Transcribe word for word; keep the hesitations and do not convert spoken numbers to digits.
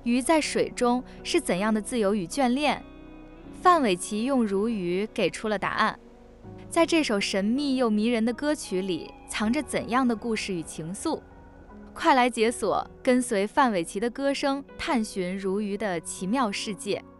鱼在水中是怎样的自由与眷恋？范玮琪用鲈鱼给出了答案。在这首神秘又迷人的歌曲里，藏着怎样的故事与情愫？快来解锁，跟随范玮琪的歌声，探寻鲈鱼的奇妙世界。